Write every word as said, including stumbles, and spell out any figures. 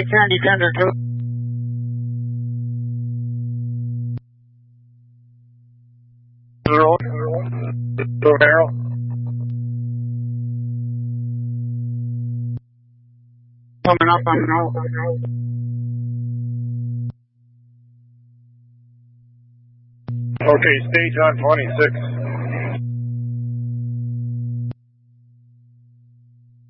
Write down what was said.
Kennedy Tender two. Road, road arrow. Coming up on road. Okay, stage on twenty-six.